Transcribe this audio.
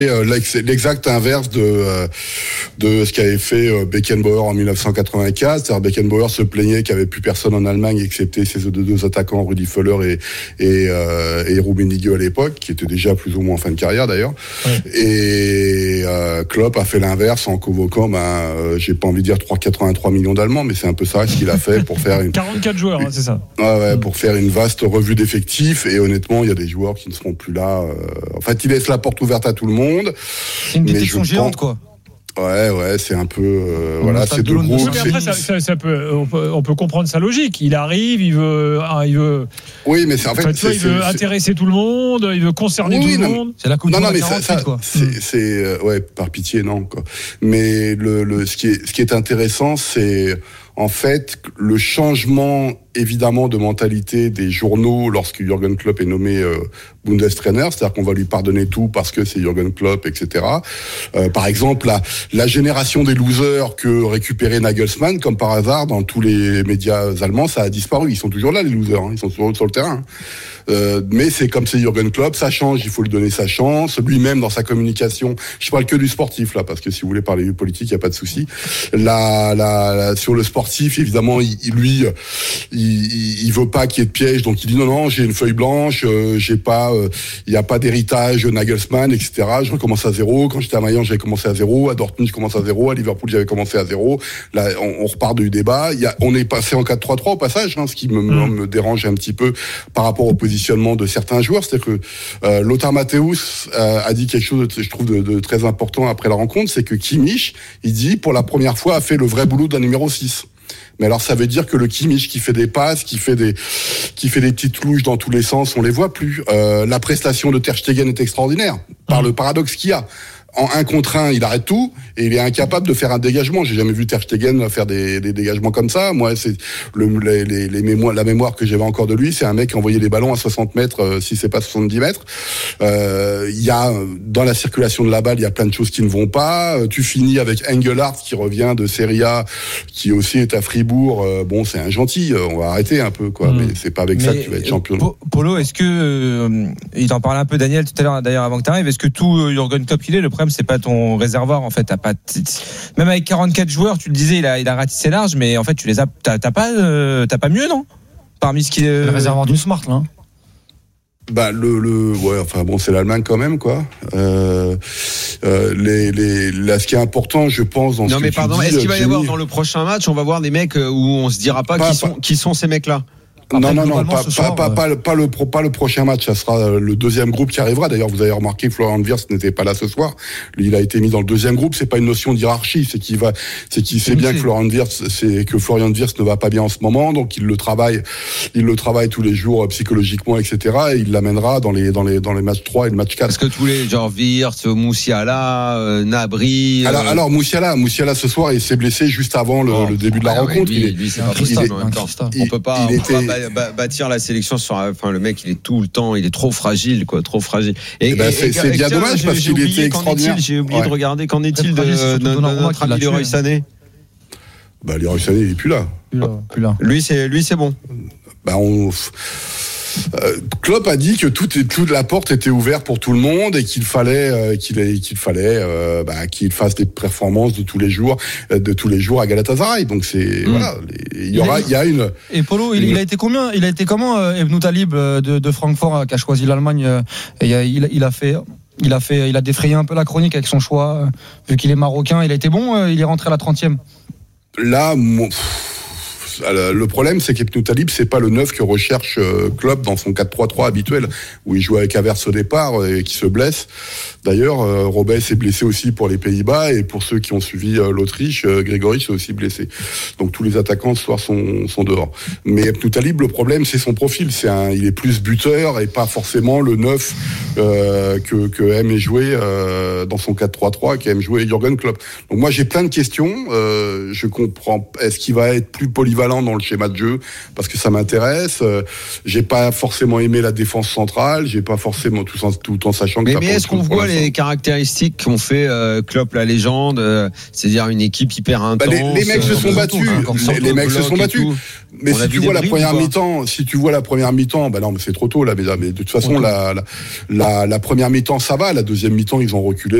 l'exact inverse de ce qu'avait fait Beckenbauer en 1984. C'est-à-dire Beckenbauer se plaignait qu'il n'y avait plus personne en Allemagne excepté ses deux attaquants, Rudi Völler et Rummenigge à l'époque, qui étaient déjà plus ou moins en fin de carrière d'ailleurs. Ouais. Et Klopp a fait l'inverse en convoquant, j'ai pas envie de dire 83 millions d'Allemands, mais c'est un peu ça ce qu'il a fait pour faire 44 joueurs, c'est ça. Pour faire une vaste revue d'effectifs. Et honnêtement, il y a des joueurs qui ne seront plus là. En fait, il laisse la porte ouverte à tout le monde. C'est une détection géante, quoi. Ouais, c'est un peu c'est deux groupes. Mais après, ça peut, on peut comprendre sa logique. Il arrive, il veut. Oui, mais c'est en fait. Il veut intéresser tout le monde, il veut concerner tout le monde. C'est la coupe du monde 48, quoi. Par pitié, non, quoi. Mais ce qui est intéressant, c'est en fait le changement évidemment de mentalité des journaux lorsque Jürgen Klopp est nommé Bundestrainer, c'est-à-dire qu'on va lui pardonner tout parce que c'est Jürgen Klopp, etc. Par exemple, la génération des losers que récupérait Nagelsmann, comme par hasard, dans tous les médias allemands, ça a disparu. Ils sont toujours là, les losers, ils sont toujours sur le terrain. Mais c'est comme c'est Jürgen Klopp, ça change, il faut lui donner sa chance. Lui-même, dans sa communication, je parle que du sportif là, parce que si vous voulez parler du politique, il y a pas de souci. Sur le sportif, évidemment, il veut pas qu'il y ait de piège, donc il dit non, j'ai une feuille blanche, il y a pas d'héritage Nagelsmann, etc. Je recommence à zéro. Quand j'étais à Mayence, j'avais commencé à zéro. À Dortmund, je commence à zéro. À Liverpool, j'avais commencé à zéro. Là, on repart du débat. On est passé en 4-3-3 au passage, ce qui me dérange un petit peu par rapport au positionnement de certains joueurs. C'est-à-dire que Lothar Matthäus a dit quelque chose, je trouve, de très important après la rencontre, c'est que Kimmich, il dit, pour la première fois, a fait le vrai boulot d'un numéro 6. Mais alors ça veut dire que le Kimmich qui fait des passes, qui fait des petites louches dans tous les sens, on les voit plus. La prestation de Ter Stegen est extraordinaire par le paradoxe qu'il y a. En 1 contre 1, il arrête tout et il est incapable de faire un dégagement. J'ai jamais vu Ter Stegen faire des dégagements comme ça. Moi, c'est la mémoire que j'avais encore de lui, c'est un mec qui envoyait les ballons à 60 mètres, si c'est pas 70 mètres. Il y a dans la circulation de la balle, il y a plein de choses qui ne vont pas. Tu finis avec Engelhardt qui revient de Serie A, qui aussi est à Fribourg. Bon, c'est un gentil. On va arrêter un peu, quoi. Mais c'est pas avec ça que tu vas être champion. Polo, est-ce que il en parlait un peu Daniel tout à l'heure, d'ailleurs, avant que tu arrives. Est-ce que tout Jürgen Klopp il est le problème, c'est pas ton réservoir en fait. Même avec 44 joueurs, tu le disais, il a ratissé large, mais en fait tu les as. T'as pas mieux, non? Parmi ce qui est le réservoir du Smart, là. C'est l'Allemagne quand même, quoi. Là, ce qui est important, je pense, dans ce que tu dis. Non, mais pardon, est-ce qu'il va y avoir dans le prochain match, on va voir des mecs où on se dira pas qui sont ces mecs-là? Après, non, pas le prochain match. Ça sera le deuxième groupe qui arrivera. D'ailleurs, vous avez remarqué que Florian Wirtz n'était pas là ce soir. Lui, il a été mis dans le deuxième groupe. C'est pas une notion d'hierarchie. C'est qu'il sait bien que Florian Wirtz ne va pas bien en ce moment. Donc, il le travaille tous les jours, psychologiquement, etc. Et il l'amènera dans les matchs 3 et le match 4. Parce que tous les, genre Wirtz, Moussiala, Nabri. Alors, Moussiala, ce soir, il s'est blessé juste avant le début de la rencontre. Lui, c'est pas possible, en même temps. On peut pas bâtir la sélection sur. Enfin, le mec, il est tout le temps, il est trop fragile, quoi, trop fragile. Et c'est bien dommage parce qu'il était extraordinaire. J'ai oublié de regarder. Qu'en est-il de notre ami Leroy Sané? Leroy Sané, il est plus là. Plus là. Lui, c'est bon. Klopp a dit que toute la porte était ouverte pour tout le monde et qu'il fallait qu'il fasse des performances de tous les jours à Galatasaray. Donc c'est il y a une. Et Polo, il a été combien? Il a été comment Ebnou Talib de Francfort qui a choisi l'Allemagne? Il a défrayé un peu la chronique avec son choix vu qu'il est marocain. Il a été bon. Il est rentré à la 30e. Là. Le problème, c'est qu'Ebnou Talib, c'est pas le 9 que recherche Klopp dans son 4-3-3 habituel, où il joue avec Havertz au départ et qui se blesse. D'ailleurs, Robben s'est blessé aussi pour les Pays-Bas, et pour ceux qui ont suivi l'Autriche, Grégory s'est aussi blessé. Donc tous les attaquants ce soir sont dehors. Mais Ebnou Talib, le problème, c'est son profil. Il est plus buteur et pas forcément le 9 que aime jouer dans son 4-3-3, qu'aime jouer Jürgen Klopp. Donc moi, j'ai plein de questions. Je comprends. Est-ce qu'il va être plus polyvalent polyvalent dans le schéma de jeu parce que ça m'intéresse. J'ai pas forcément aimé la défense centrale, j'ai pas forcément tout en sachant que. Mais est-ce qu'on voit les caractéristiques qu'ont fait Klopp la légende, c'est-à-dire une équipe hyper intense. Les mecs se sont battus. Les mecs se sont battus. Mais si tu vois la première mi-temps, bah non, mais c'est trop tôt là, mais de toute façon la première mi-temps ça va, la deuxième mi-temps ils ont reculé.